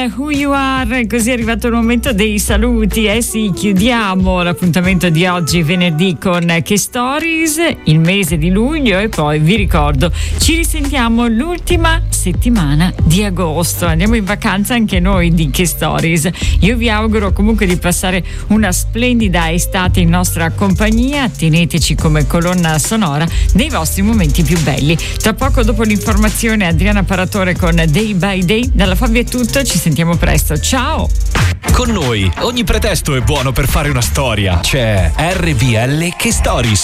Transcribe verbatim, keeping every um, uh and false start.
Who You Are. Così è arrivato il momento dei saluti. Eh sì, chiudiamo l'appuntamento di oggi venerdì con Che Stories, il mese di luglio, e poi vi ricordo ci risentiamo l'ultima settimana di agosto. Andiamo in vacanza anche noi di Che Stories. Io vi auguro comunque di passare una splendida estate in nostra compagnia. Teneteci come colonna sonora dei vostri momenti più belli. Tra poco, dopo l'informazione, Adriana Paratore con Day by Day. Dalla Fabio è tutto, ci sentiamo presto. Ciao! Con noi ogni pretesto è buono per fare una storia. C'è R V L Che Stories.